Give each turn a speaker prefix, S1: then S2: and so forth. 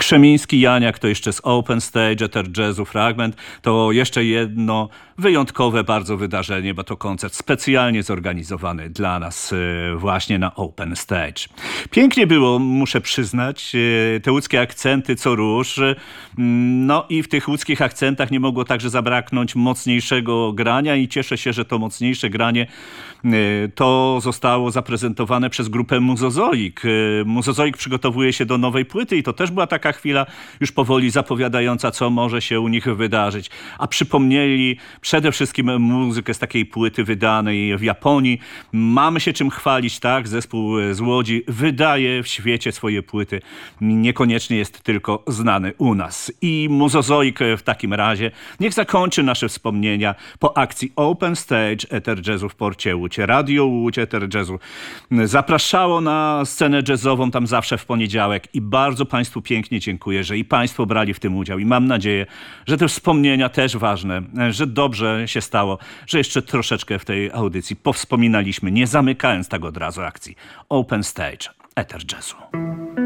S1: Krzemiński, Janiak to jeszcze z Open Stage, Eter Jazzu Fragment. To jeszcze jedno wyjątkowe bardzo wydarzenie, bo to koncert specjalnie zorganizowany dla nas właśnie na Open Stage. Pięknie było, muszę przyznać, te łódzkie akcenty co róż. No i w tych łódzkich akcentach nie mogło także zabraknąć mocniejszego grania i cieszę się, że to mocniejsze granie to zostało zaprezentowane przez grupę Muzozoik. Muzozoik przygotowuje się do nowej płyty i to też była taka chwila już powoli zapowiadająca, co może się u nich wydarzyć. A przypomnieli przede wszystkim muzykę z takiej płyty wydanej w Japonii. Mamy się czym chwalić, tak? Zespół z Łodzi wydaje w świecie swoje płyty. Niekoniecznie jest tylko znany u nas. I Muzozoik w takim razie niech zakończy nasze wspomnienia po akcji Open Stage Eter Jazzu w Porcie Łódź. Radio Łódź, Eter Jazzu zapraszało na scenę jazzową tam zawsze w poniedziałek i bardzo Państwu pięknie dziękuję, że i Państwo brali w tym udział i mam nadzieję, że te wspomnienia też ważne, że dobrze się stało, że jeszcze troszeczkę w tej audycji powspominaliśmy, nie zamykając tak od razu akcji Open Stage Eter Jazzu.